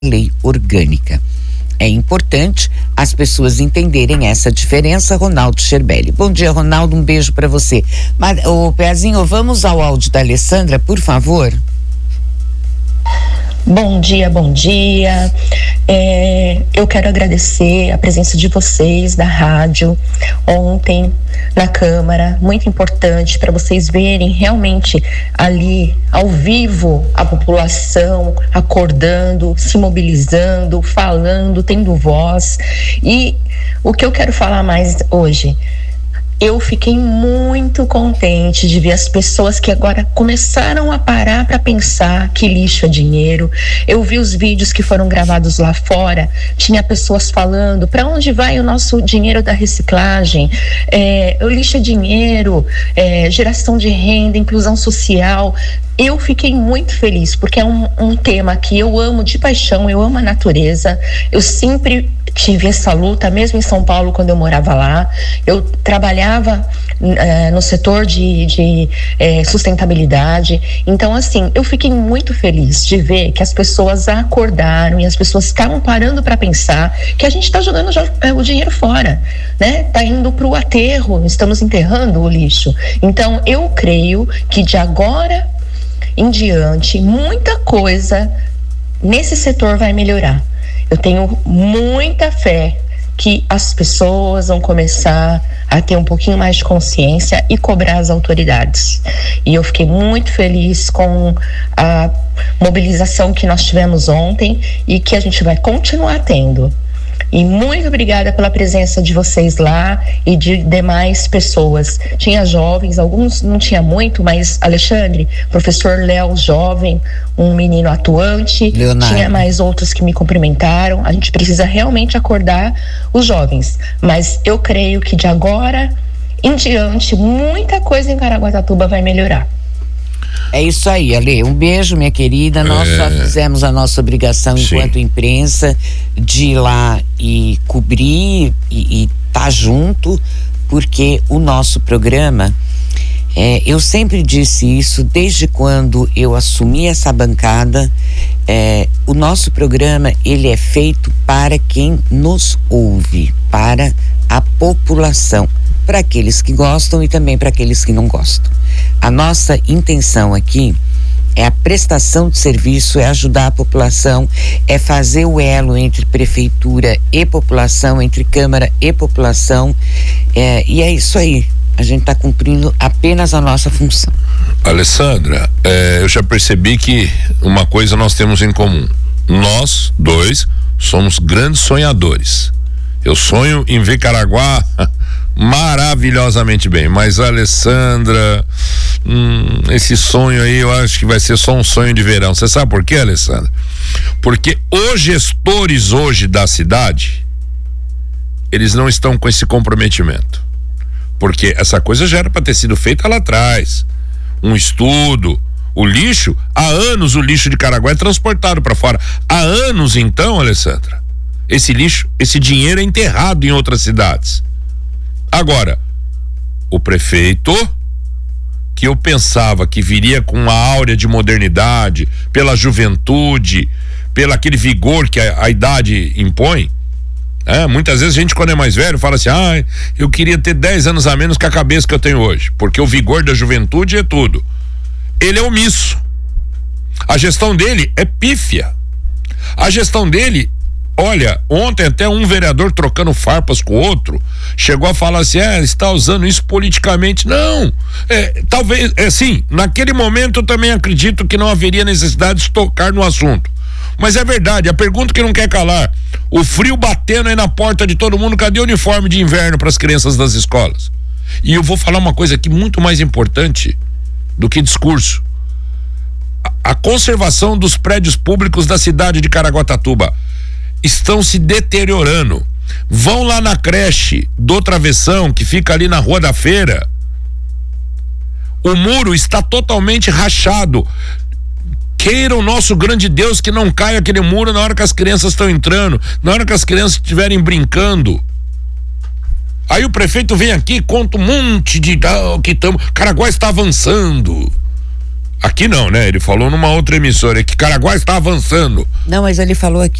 lei orgânica. É importante as pessoas entenderem essa diferença. Ronaldo Scherbelli. Bom dia, Ronaldo, um beijo para você. Mas, ô Pezinho, vamos ao áudio da Alessandra, por favor. Bom dia, bom dia. Eu quero agradecer a presença de vocês da rádio ontem na Câmara, muito importante para vocês verem realmente ali ao vivo a população acordando, se mobilizando, falando, tendo voz. E o que eu quero falar mais hoje, eu fiquei muito contente de ver as pessoas que agora começaram a parar para pensar que lixo é dinheiro. Eu vi os vídeos que foram gravados lá fora, tinha pessoas falando para onde vai o nosso dinheiro da reciclagem, o lixo é dinheiro, geração de renda, inclusão social. Eu fiquei muito feliz, porque é um tema que eu amo de paixão, eu amo a natureza. Eu sempre tive essa luta, mesmo em São Paulo, quando eu morava lá. Eu trabalhava no setor de sustentabilidade. Então, assim, eu fiquei muito feliz de ver que as pessoas acordaram e as pessoas estavam parando para pensar que a gente está jogando o dinheiro fora, né? Está indo para o aterro, estamos enterrando o lixo. Então, eu creio que de agora em diante, muita coisa nesse setor vai melhorar. Eu tenho muita fé que as pessoas vão começar a ter um pouquinho mais de consciência e cobrar as autoridades. E eu fiquei muito feliz com a mobilização que nós tivemos ontem e que a gente vai continuar tendo. E muito obrigada pela presença de vocês lá e de demais pessoas. Tinha jovens, alguns não tinha muito, mas Alexandre, professor Léo, jovem, um menino atuante, Leonardo. Tinha mais outros que me cumprimentaram. A gente precisa realmente acordar os jovens. Mas eu creio que de agora em diante, muita coisa em Caraguatatuba vai melhorar. É isso aí, Ale. Um beijo, minha querida. Nós só fizemos a nossa obrigação enquanto imprensa de ir lá e cobrir e tá junto, porque o nosso programa, eu sempre disse isso desde quando eu assumi essa bancada, o nosso programa, ele é feito para quem nos ouve, para a população, para aqueles que gostam e também para aqueles que não gostam. A nossa intenção aqui é a prestação de serviço, é ajudar a população, é fazer o elo entre prefeitura e população, entre Câmara e população, e é isso aí. A gente está cumprindo apenas a nossa função. Alessandra, eu já percebi que uma coisa nós temos em comum. Nós dois somos grandes sonhadores. Eu sonho em ver Caraguá maravilhosamente bem, mas a Alessandra, esse sonho aí eu acho que vai ser só um sonho de verão. Você sabe por quê, Alessandra? Porque os gestores hoje da cidade, eles não estão com esse comprometimento, porque essa coisa já era para ter sido feita lá atrás, um estudo. O lixo, há anos o lixo de Caraguá é transportado para fora, há anos. Então, Alessandra, esse lixo, esse dinheiro é enterrado em outras cidades. Agora, o prefeito, que eu pensava que viria com uma áurea de modernidade, pela juventude, pelo aquele vigor que a idade impõe, muitas vezes a gente, quando é mais velho, fala assim, eu queria ter 10 anos a menos que a cabeça que eu tenho hoje, porque o vigor da juventude é tudo. Ele é omisso. A gestão dele é pífia. A gestão dele, olha, ontem até um vereador trocando farpas com o outro chegou a falar assim, está usando isso politicamente. Não, talvez, sim, naquele momento eu também acredito que não haveria necessidade de tocar no assunto, mas é verdade, a pergunta que não quer calar, o frio batendo aí na porta de todo mundo, cadê o uniforme de inverno para as crianças das escolas? E eu vou falar uma coisa aqui muito mais importante do que discurso: a conservação dos prédios públicos da cidade de Caraguatatuba estão se deteriorando. Vão lá na creche do Travessão, que fica ali na Rua da Feira, o muro está totalmente rachado. Queira o nosso grande Deus que não caia aquele muro na hora que as crianças estão entrando, na hora que as crianças estiverem brincando. Aí o prefeito vem aqui e conta um monte de que Caraguá está avançando. Aqui não, né? Ele falou numa outra emissora que Caraguá está avançando. Não, mas ele falou aqui.